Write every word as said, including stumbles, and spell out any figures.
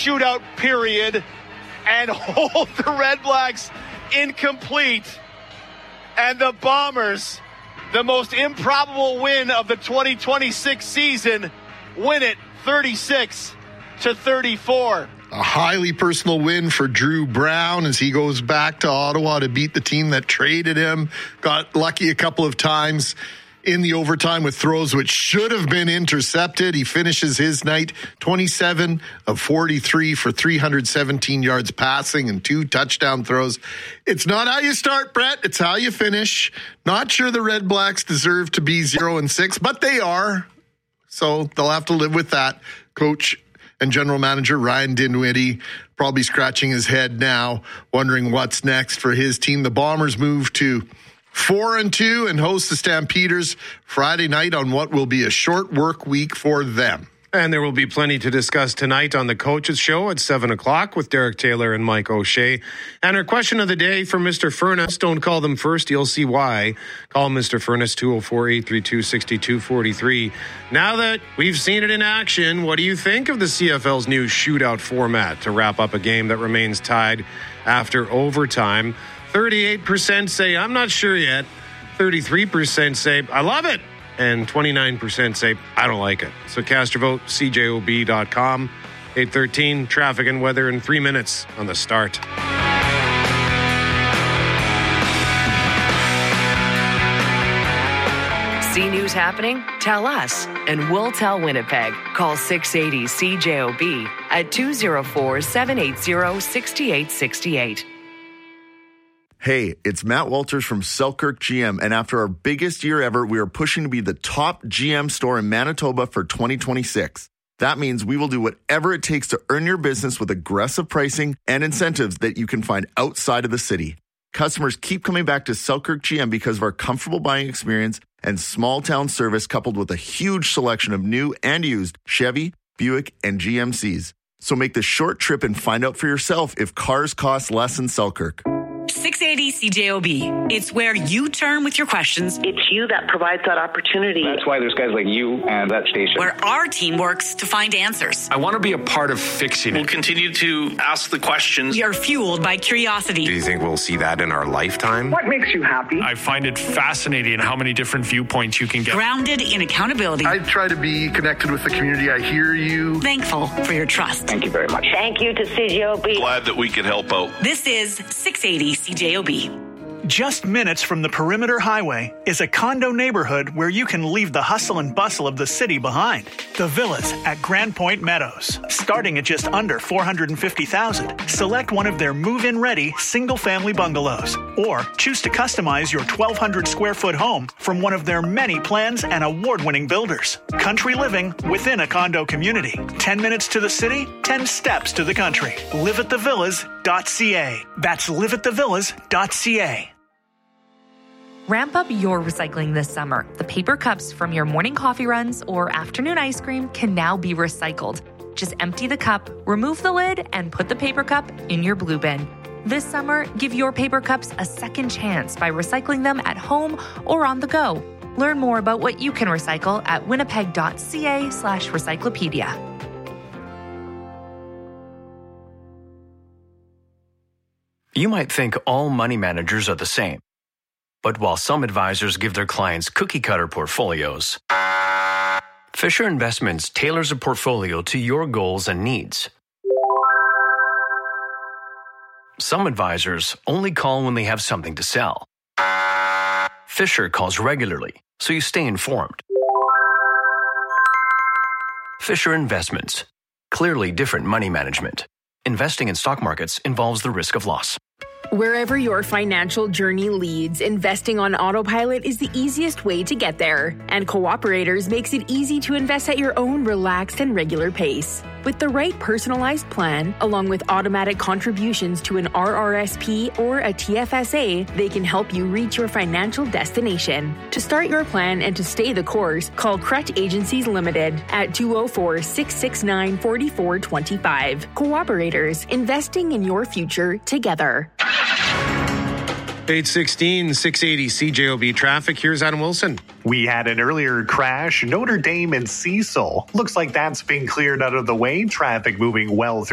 shootout period and hold the Red Blacks incomplete. And the Bombers, the most improbable win of the twenty twenty-six season, win it thirty-six to thirty-four. A highly personal win for Drew Brown as he goes back to Ottawa to beat the team that traded him. Got lucky a couple of times in the overtime with throws which should have been intercepted. He finishes his night twenty-seven of forty-three for three hundred seventeen yards passing and two touchdown throws. It's not how you start, Brett. It's how you finish. Not sure the Red Blacks deserve to be zero and six, but they are. So they'll have to live with that. Coach and general manager Ryan Dinwiddie probably scratching his head now, wondering what's next for his team. The Bombers move to four and two and host the Stampeders Friday night on what will be a short work week for them. And there will be plenty to discuss tonight on the Coaches Show at seven o'clock with Derek Taylor and Mike O'Shea. And our question of the day for Mister Furness. Don't call them first. You'll see why. Call Mister Furness, two oh four, eight three two, six two four three. Now that we've seen it in action, what do you think of the C F L's new shootout format to wrap up a game that remains tied after overtime? thirty-eight percent say, I'm not sure yet. thirty-three percent say, I love it. And twenty-nine percent say, I don't like it. So cast your vote, C J O B dot com. eight thirteen, traffic and weather in three minutes on the start. See news happening? Tell us, and we'll tell Winnipeg. Call six eighty C J O B at two oh four, seven eight zero, six eight six eight. Hey, it's Matt Walters from Selkirk G M, and after our biggest year ever, we are pushing to be the top G M store in Manitoba for twenty twenty-six. That means we will do whatever it takes to earn your business with aggressive pricing and incentives that you can find outside of the city. Customers keep coming back to Selkirk G M because of our comfortable buying experience and small-town service coupled with a huge selection of new and used Chevy, Buick, and G M Cs. So make the short trip and find out for yourself if cars cost less in Selkirk. six eighty C J O B. It's where you turn with your questions. It's you that provides that opportunity. That's why there's guys like you and that station. Where our team works to find answers. I want to be a part of fixing it. We'll continue to ask the questions. We are fueled by curiosity. Do you think we'll see that in our lifetime? What makes you happy? I find it fascinating how many different viewpoints you can get. Grounded in accountability. I try to be connected with the community. I hear you. Thankful for your trust. Thank you very much. Thank you to C J O B. Glad that we could help out. This is six eighty C J O B. Just minutes from the Perimeter Highway is a condo neighborhood where you can leave the hustle and bustle of the city behind. The Villas at Grand Point Meadows. Starting at just under four hundred fifty thousand dollars, select one of their move-in ready single-family bungalows or choose to customize your twelve hundred square foot home from one of their many plans and award-winning builders. Country living within a condo community. ten minutes to the city, ten steps to the country. live at the villas dot c a. That's live at the villas dot c a. Ramp up your recycling this summer. The paper cups from your morning coffee runs or afternoon ice cream can now be recycled. Just empty the cup, remove the lid, and put the paper cup in your blue bin. This summer, give your paper cups a second chance by recycling them at home or on the go. Learn more about what you can recycle at winnipeg dot c a slash recyclopedia. You might think all money managers are the same. But while some advisors give their clients cookie-cutter portfolios, Fisher Investments tailors a portfolio to your goals and needs. Some advisors only call when they have something to sell. Fisher calls regularly, so you stay informed. Fisher Investments. Clearly different money management. Investing in stock markets involves the risk of loss. Wherever your financial journey leads, investing on autopilot is the easiest way to get there. And Cooperators makes it easy to invest at your own relaxed and regular pace. With the right personalized plan, along with automatic contributions to an R R S P or a T F S A, they can help you reach your financial destination. To start your plan and to stay the course, call Crutch Agencies Limited at two oh four, six six nine, four four two five. Cooperators, investing in your future together. eight sixteen, six eighty C J O B traffic. Here's Adam Wilson. We had an earlier crash, Notre Dame and Cecil. Looks like that's been cleared out of the way. Traffic moving well through.